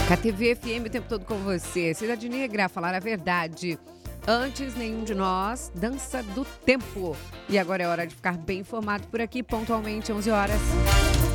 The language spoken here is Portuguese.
KTV FM o tempo todo com você. Cidade Negra, falar a verdade. Antes, nenhum de nós, dança do tempo. E agora é hora de ficar bem informado por aqui, pontualmente 11 horas.